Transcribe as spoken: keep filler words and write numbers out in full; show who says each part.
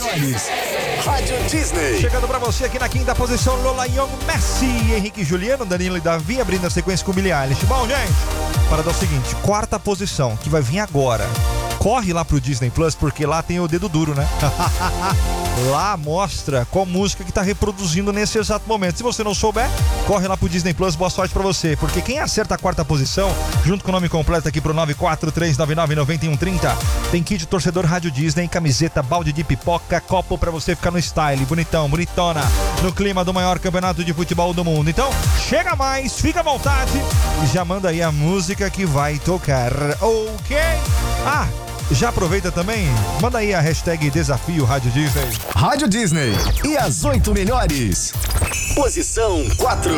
Speaker 1: melhores. Rádio Disney.
Speaker 2: Chegando pra você aqui na quinta posição, Lola Young, Messi, Henrique e Juliano, Danilo e Davi, abrindo a sequência com Billie Eilish. Bom, gente, para dar o seguinte, quarta posição, que vai vir agora. Corre lá pro Disney Plus, porque lá tem o dedo duro, né? Lá mostra qual música que tá reproduzindo nesse exato momento. Se você não souber, corre lá pro Disney Plus, boa sorte pra você. Porque quem acerta a quarta posição, junto com o nome completo aqui pro nove quatro três nove nove nove um três zero, tem kit torcedor Rádio Disney, camiseta, balde de pipoca, copo pra você ficar no style, bonitão, bonitona, no clima do maior campeonato de futebol do mundo. Então, chega mais, fica à vontade e já manda aí a música que vai tocar, ok? Ah, já aproveita também, manda aí a hashtag Desafio Rádio Disney.
Speaker 1: Rádio Disney e as oito melhores. Posição quatro.